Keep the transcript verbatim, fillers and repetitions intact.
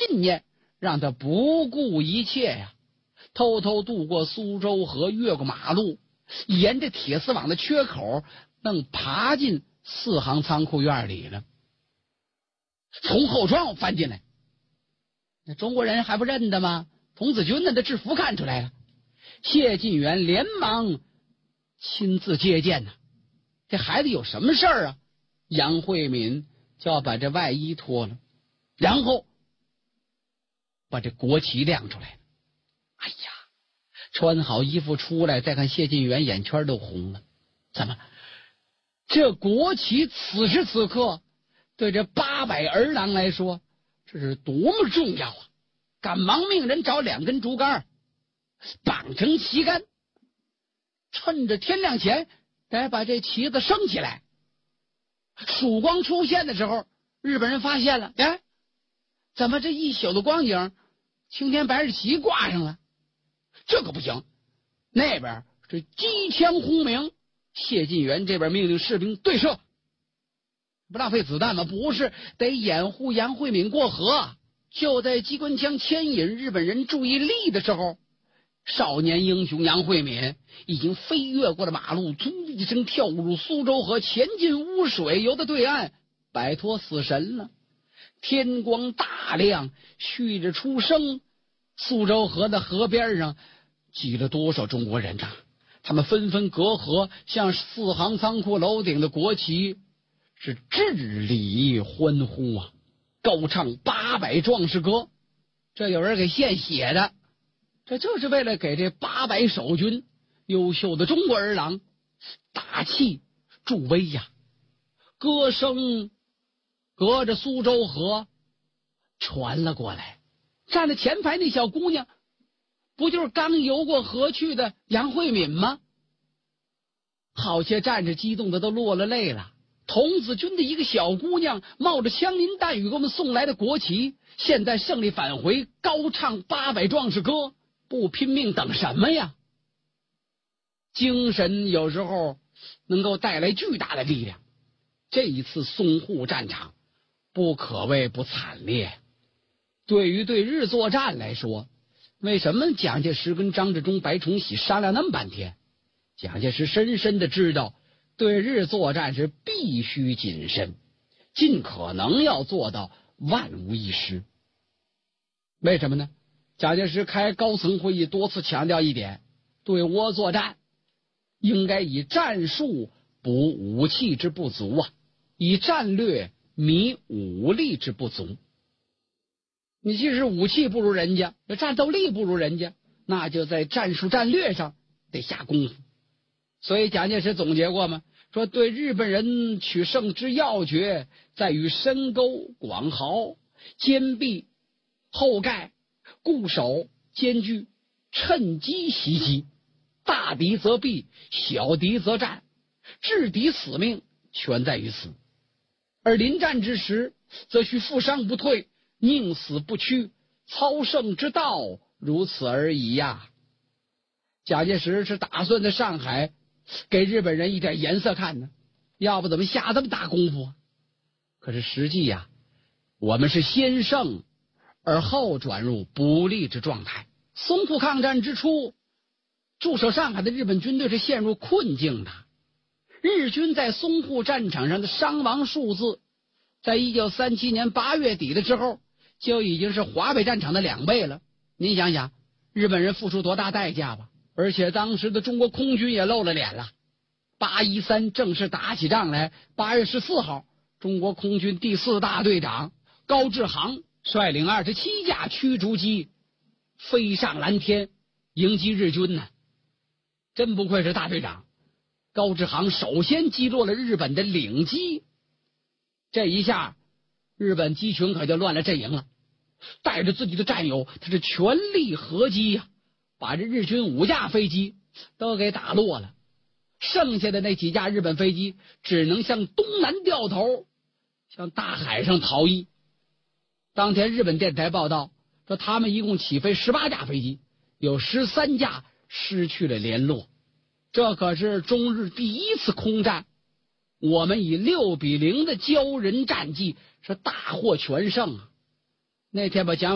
信念让他不顾一切呀，偷偷渡过苏州河，越过马路，沿着铁丝网的缺口，能爬进四行仓库院里了，从后窗翻进来。那中国人还不认得吗？童子军呢？这制服看出来了。谢晋元连忙亲自接见呢。这孩子有什么事儿啊？杨慧敏就要把这外衣脱了，然后把这国旗亮出来。哎呀，穿好衣服出来，再看谢晋元眼圈都红了。怎么？这国旗此时此刻对这八百儿郎来说，这是多么重要啊！赶忙命人找两根竹竿，绑成旗杆，趁着天亮前得把这旗子升起来。曙光出现的时候，日本人发现了，哎，怎么这一宿的光景，青天白日旗挂上了？这可不行！那边是机枪轰鸣，谢晋元这边命令士兵对射。不浪费子弹吗？不是，得掩护杨慧敏过河。就在机关枪牵引日本人注意力的时候，少年英雄杨慧敏已经飞越过了马路，咚一声跳入苏州河，前进污水，游到对岸，摆脱死神了。天光大亮，旭日初升，苏州河的河边上挤了多少中国人啊！他们纷纷隔河，向四行仓库楼顶的国旗是致礼欢呼啊，高唱八百壮士歌。这有人给献血的，这就是为了给这八百守军优秀的中国儿郎打气助威呀。歌声隔着苏州河传了过来，站在前排那小姑娘，不就是刚游过河去的杨慧敏吗？好些战士激动的都落了泪了。童子军的一个小姑娘冒着枪林弹雨给我们送来的国旗，现在胜利返回，高唱八百壮士歌，不拼命等什么呀？精神有时候能够带来巨大的力量。这一次淞沪战场不可谓不惨烈。对于对日作战来说，为什么蒋介石跟张治中、白崇禧商量那么半天？蒋介石深深的知道，对日作战是必须谨慎，尽可能要做到万无一失。为什么呢？蒋介石开高层会议多次强调一点，对倭作战应该以战术补武器之不足啊，以战略弥武力之不足。你即使武器不如人家，战斗力不如人家，那就在战术战略上得下功夫。所以蒋介石总结过嘛，说对日本人取胜之要诀在于深沟广壕、坚壁后盖、固守艰巨，趁机袭击，大敌则避，小敌则战，制敌死命全在于此。而临战之时，则需负伤不退，宁死不屈，操胜之道如此而已呀。蒋介石是打算在上海给日本人一点颜色看呢，要不怎么下这么大功夫啊？可是实际呀，我们是先胜而后转入不利之状态。淞沪抗战之初，驻守上海的日本军队是陷入困境的。日军在淞沪战场上的伤亡数字，在一九三七年八月底的时候，就已经是华北战场的两倍了。您想想，日本人付出多大代价吧？而且当时的中国空军也露了脸了。八一三正式打起仗来，八月十四号，中国空军第四大队长高志航率领二十七架驱逐机飞上蓝天迎击日军呢。真不愧是大队长，高志航首先击落了日本的领机。这一下日本机群可就乱了阵营了，带着自己的战友，他是全力合击呀、啊，把这日军五架飞机都给打落了。剩下的那几架日本飞机只能向东南掉头，向大海上逃逸。当天日本电台报道说，他们一共起飞十八架飞机，有十三架失去了联络。这可是中日第一次空战，我们以六比零的骄人战绩是大获全胜啊！那天把蒋